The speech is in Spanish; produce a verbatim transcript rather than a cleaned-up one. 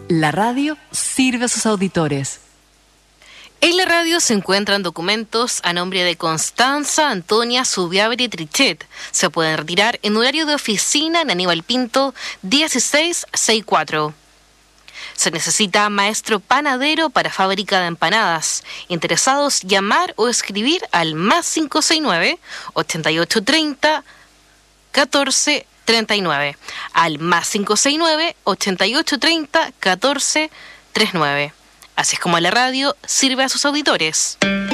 La radio sirve a sus auditores. En la radio se encuentran documentos a nombre de Constanza Antonia Subiabre Trichet. Se pueden retirar en horario de oficina en Aníbal Pinto dieciséis sesenta y cuatro. Se necesita maestro panadero para fábrica de empanadas. Interesados, llamar o escribir al más cinco seis nueve, ochenta y ocho treinta, catorce treinta y nueve. Al más cinco seis nueve, ochenta y ocho treinta, catorce treinta y nueve. Así es como la radio sirve a sus auditores.